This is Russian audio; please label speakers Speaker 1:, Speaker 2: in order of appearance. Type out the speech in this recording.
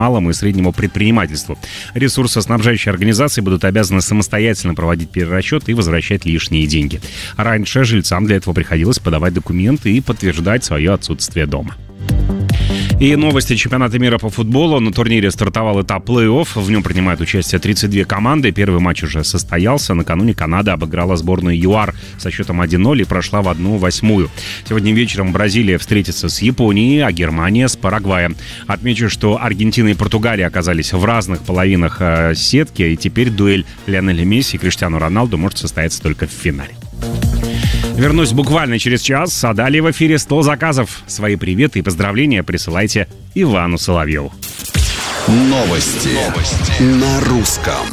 Speaker 1: малому и среднему предпринимательству. Ресурсоснабжающие организации будут обязаны самостоятельно проводить перерасчет и возвращать лишние деньги. Раньше жильцам для этого приходилось подавать документы и подтверждать свое отсутствие дома. И новости чемпионата мира по футболу. На турнире стартовал этап плей-офф. В нем принимают участие 32 команды. Первый матч уже состоялся. Накануне Канада обыграла сборную ЮАР со счетом 1-0 и прошла в 1/8. Сегодня вечером Бразилия встретится с Японией, а Германия с Парагваем. Отмечу, что Аргентина и Португалия оказались в разных половинах сетки. И теперь дуэль Лионеля Месси и Криштиану Роналду может состояться только в финале. Вернусь буквально через час, а далее в эфире 100 заказов. Свои приветы и поздравления присылайте Ивану Соловьеву.
Speaker 2: Новости на русском.